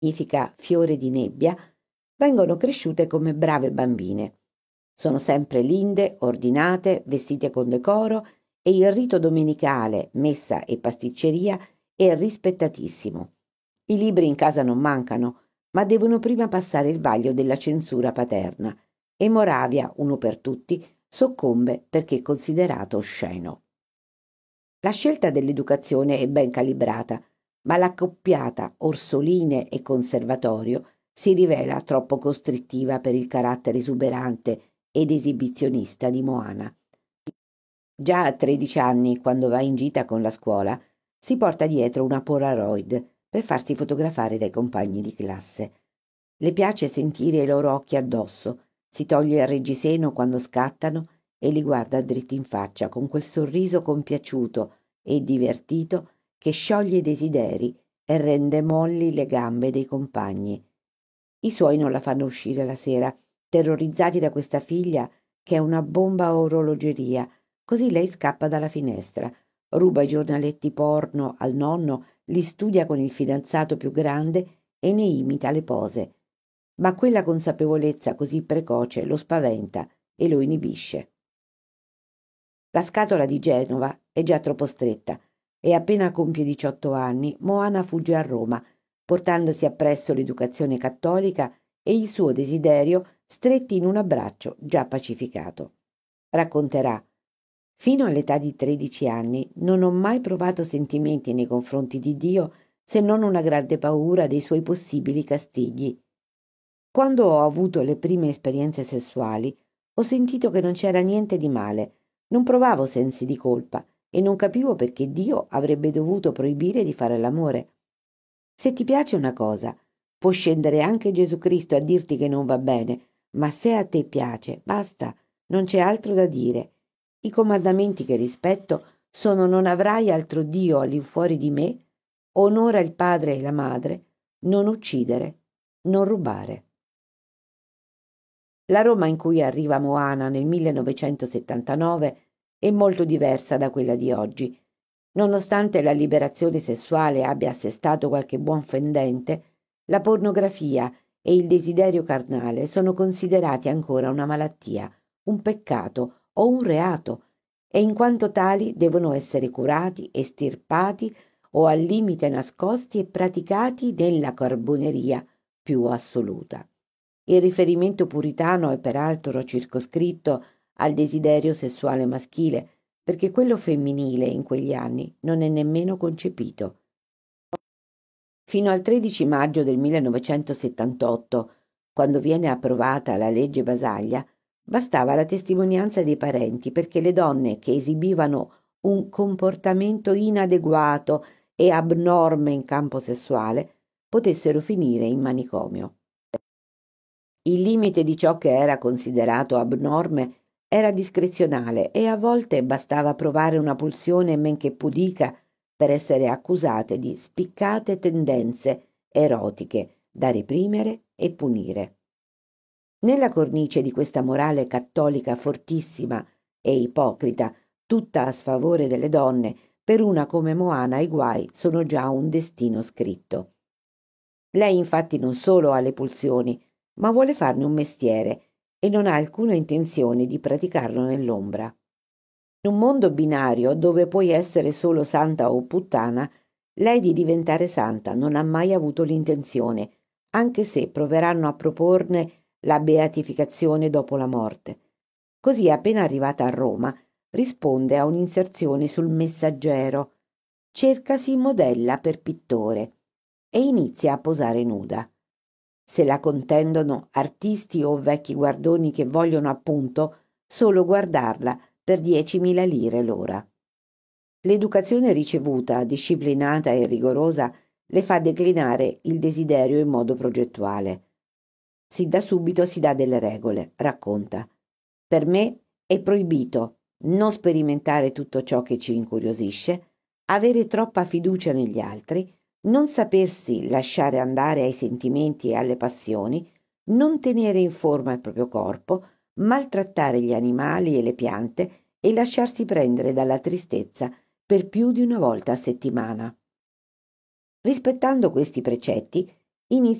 significa fiore di nebbia, vengono cresciute come brave bambine. Sono sempre linde, ordinate, vestite con decoro e il rito domenicale, messa e pasticceria è rispettatissimo. I libri in casa non mancano, ma devono prima passare il vaglio della censura paterna e Moravia, uno per tutti, soccombe perché è considerato osceno. La scelta dell'educazione è ben calibrata, ma l'accoppiata Orsoline e Conservatorio si rivela troppo costrittiva per il carattere esuberante ed esibizionista di Moana. Già a 13 anni, quando va in gita con la scuola, si porta dietro una Polaroid per farsi fotografare dai compagni di classe. Le piace sentire i loro occhi addosso, si toglie il reggiseno quando scattano e li guarda dritti in faccia con quel sorriso compiaciuto e divertito che scioglie i desideri e rende molli le gambe dei compagni. I suoi non la fanno uscire la sera, terrorizzati da questa figlia che è una bomba a orologeria, così lei scappa dalla finestra, ruba i giornaletti porno al nonno, li studia con il fidanzato più grande e ne imita le pose. Ma quella consapevolezza così precoce lo spaventa e lo inibisce. La scatola di Genova è già troppo stretta e appena compie 18 anni Moana fugge a Roma, portandosi appresso l'educazione cattolica e il suo desiderio stretti in un abbraccio già pacificato. Racconterà: fino all'età di 13 anni non ho mai provato sentimenti nei confronti di Dio se non una grande paura dei suoi possibili castighi. Quando ho avuto le prime esperienze sessuali, ho sentito che non c'era niente di male, non provavo sensi di colpa e non capivo perché Dio avrebbe dovuto proibire di fare l'amore. Se ti piace una cosa, può scendere anche Gesù Cristo a dirti che non va bene, ma se a te piace, basta, non c'è altro da dire. I comandamenti che rispetto sono: non avrai altro Dio all'infuori di me, onora il padre e la madre, non uccidere, non rubare. La Roma in cui arriva Moana nel 1979 è molto diversa da quella di oggi. Nonostante la liberazione sessuale abbia assestato qualche buon fendente, la pornografia e il desiderio carnale sono considerati ancora una malattia, un peccato o un reato, e in quanto tali devono essere curati, estirpati o al limite nascosti e praticati nella carboneria più assoluta. Il riferimento puritano è peraltro circoscritto al desiderio sessuale maschile, perché quello femminile in quegli anni non è nemmeno concepito. Fino al 13 maggio del 1978, quando viene approvata la legge Basaglia, bastava la testimonianza dei parenti perché le donne che esibivano un comportamento inadeguato e abnorme in campo sessuale potessero finire in manicomio. Il limite di ciò che era considerato abnorme era discrezionale e a volte bastava provare una pulsione men che pudica per essere accusate di spiccate tendenze erotiche da reprimere e punire. Nella cornice di questa morale cattolica fortissima e ipocrita, tutta a sfavore delle donne, per una come Moana i guai sono già un destino scritto. Lei infatti non solo ha le pulsioni, ma vuole farne un mestiere e non ha alcuna intenzione di praticarlo nell'ombra. In un mondo binario dove puoi essere solo santa o puttana, lei di diventare santa non ha mai avuto l'intenzione, anche se proveranno a proporne la beatificazione dopo la morte. Così, appena arrivata a Roma, risponde a un'inserzione sul Messaggero. Cercasi modella per pittore e inizia a posare nuda. Se la contendono artisti o vecchi guardoni che vogliono appunto solo guardarla per 10.000 lire l'ora. L'educazione ricevuta, disciplinata e rigorosa, le fa declinare il desiderio in modo progettuale. Sin da subito si dà delle regole, racconta. Per me è proibito non sperimentare tutto ciò che ci incuriosisce, avere troppa fiducia negli altri, non sapersi lasciare andare ai sentimenti e alle passioni, non tenere in forma il proprio corpo, maltrattare gli animali e le piante e lasciarsi prendere dalla tristezza per più di una volta a settimana. Rispettando questi precetti, inizia